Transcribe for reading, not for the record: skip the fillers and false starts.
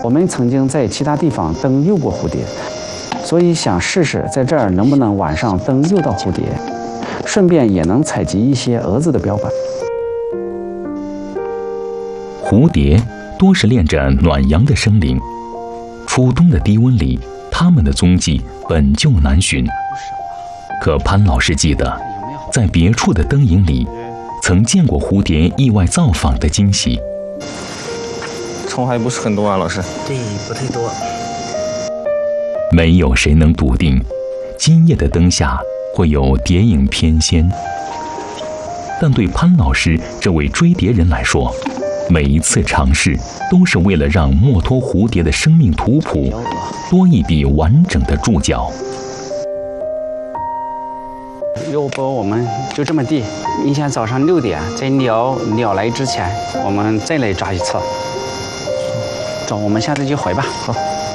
我们曾经在其他地方登诱过蝴蝶，所以想试试在这儿能不能晚上登诱到蝴蝶，顺便也能采集一些蛾子的标本。 蝴蝶多是恋着暖阳的生灵，初冬的低温里，它们的踪迹本就难寻。可潘老师记得，在别处的灯影里，曾见过蝴蝶意外造访的惊喜。 虫还不是很多啊，老师。 对，不太多。 没有谁能笃定，今夜的灯下会有蝶影翩跹。但对潘老师这位追蝶人来说，每一次尝试都是为了让墨脱蝴蝶的生命图谱多一笔完整的注脚。 要不我们就这么地，明天早上6点，在鸟来之前，我们再来抓一次。走，我们现在就回吧。好。